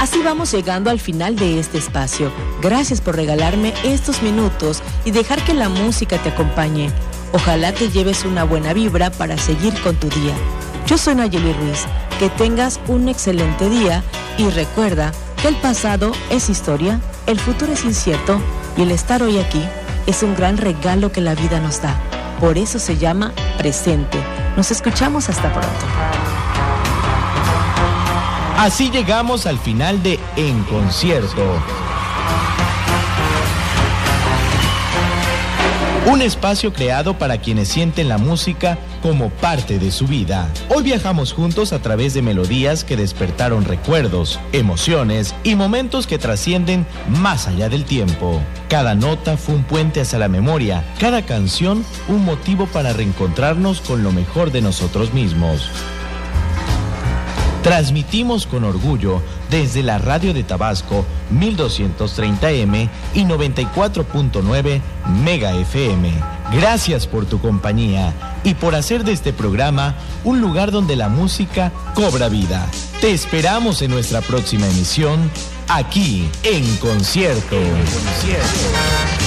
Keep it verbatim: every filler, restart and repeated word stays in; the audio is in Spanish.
Así vamos llegando al final de este espacio. Gracias por regalarme estos minutos y dejar que la música te acompañe. Ojalá te lleves una buena vibra para seguir con tu día. Yo soy Nayeli Ruiz. Que tengas un excelente día y recuerda que el pasado es historia, el futuro es incierto y el estar hoy aquí es un gran regalo que la vida nos da. Por eso se llama presente. Nos escuchamos hasta pronto. Así llegamos al final de En Concierto. Un espacio creado para quienes sienten la música como parte de su vida. Hoy viajamos juntos a través de melodías que despertaron recuerdos, emociones y momentos que trascienden más allá del tiempo. Cada nota fue un puente hacia la memoria, cada canción un motivo para reencontrarnos con lo mejor de nosotros mismos. Transmitimos con orgullo desde la radio de Tabasco mil doscientos treinta eme y noventa y cuatro punto nueve Mega F M. Gracias por tu compañía y por hacer de este programa un lugar donde la música cobra vida. Te esperamos en nuestra próxima emisión, aquí en Concierto. En Concierto.